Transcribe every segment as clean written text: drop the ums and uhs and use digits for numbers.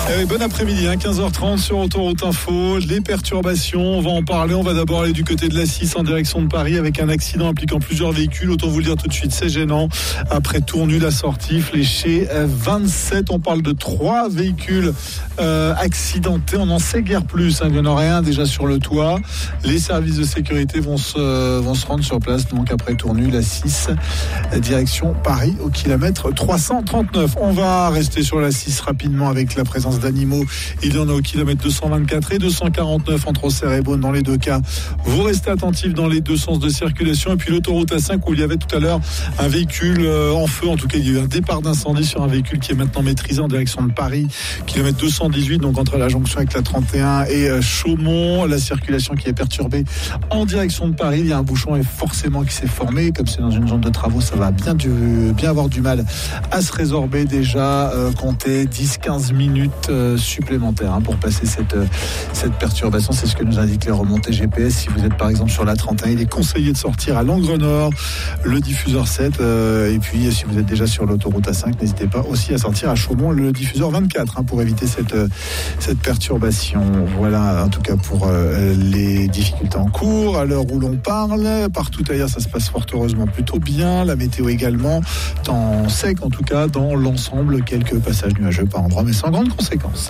Bon après-midi, 15h30 sur Autoroute Info. Les perturbations, on va en parler. On va d'abord aller du côté de la 6 en direction de Paris avec un accident impliquant plusieurs véhicules. Autant vous le dire tout de suite, c'est gênant. Après Tournu, la sortie, fléchée 27. On parle de 3 véhicules accidentés. On n'en sait guère plus. Il y en aurait un déjà sur le toit. Les services de sécurité vont se rendre sur place. Donc après Tournu, la 6, direction Paris au kilomètre 339. On va rester sur la 6 rapidement avec la présence d'animaux. Il y en a au kilomètre 224 et 249 entre Auxerre et Beaune dans les deux cas. Vous restez attentifs dans les deux sens de circulation. Et puis l'autoroute A5 où il y avait tout à l'heure un véhicule en feu. En tout cas, il y a eu un départ d'incendie sur un véhicule qui est maintenant maîtrisé en direction de Paris. Kilomètre 218, donc entre la jonction avec la 31 et Chaumont. La circulation qui est perturbée en direction de Paris. Il y a un bouchon forcément qui s'est formé. Comme c'est dans une zone de travaux, ça va bien avoir du mal à se résorber déjà. Comptez 10-15 minutes supplémentaires pour passer cette perturbation. C'est ce que nous indiquent les remontées GPS. Si vous êtes par exemple sur la 31, il est conseillé de sortir à Langres Nord, le diffuseur 7. Et puis si vous êtes déjà sur l'autoroute A5, n'hésitez pas aussi à sortir à Chaumont, le diffuseur 24 pour éviter cette perturbation. Voilà en tout cas pour les difficultés en cours. À l'heure où l'on parle, partout ailleurs ça se passe fort heureusement plutôt bien. La météo également, temps sec en tout cas dans l'ensemble, quelques passages nuageux par endroits mais sans grande conséquence.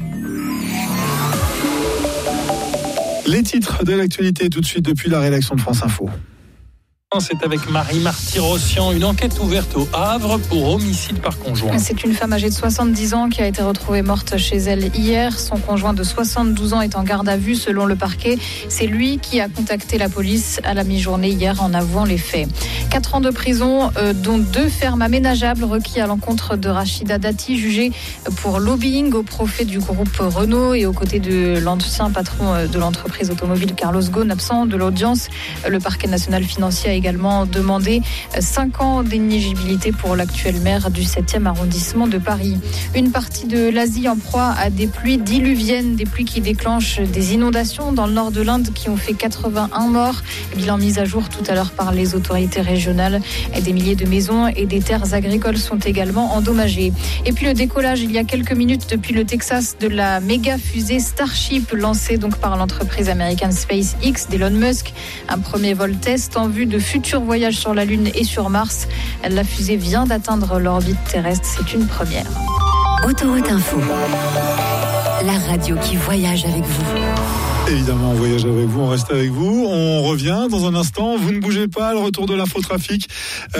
Les titres de l'actualité tout de suite depuis la rédaction de France Info. C'est avec Marie Marty-Rossian, une enquête ouverte au Havre pour homicide par conjoint. C'est une femme âgée de 70 ans qui a été retrouvée morte chez elle hier. Son conjoint de 72 ans est en garde à vue selon le parquet. C'est lui qui a contacté la police à la mi-journée hier en avouant les faits. 4 ans de prison, dont 2 fermes aménageables requis à l'encontre de Rachida Dati, jugée pour lobbying au profit du groupe Renault et aux côtés de l'ancien patron de l'entreprise automobile Carlos Ghosn, absent de l'audience. Le parquet national financier a également demandé 5 ans d'inéligibilité pour l'actuel maire du 7e arrondissement de Paris. Une partie de l'Asie en proie à des pluies diluviennes, des pluies qui déclenchent des inondations dans le nord de l'Inde qui ont fait 81 morts. Bilan mis à jour tout à l'heure par les autorités régionales. Des milliers de maisons et des terres agricoles sont également endommagées. Et puis le décollage il y a quelques minutes depuis le Texas de la méga fusée Starship lancée donc par l'entreprise américaine SpaceX d'Elon Musk. Un premier vol test en vue de futurs voyages sur la Lune et sur Mars. La fusée vient d'atteindre l'orbite terrestre. C'est une première. Autoroute Info, la radio qui voyage avec vous. Évidemment, on voyage avec vous, on reste avec vous. On revient dans un instant. Vous ne bougez pas, le retour de l'infotrafic.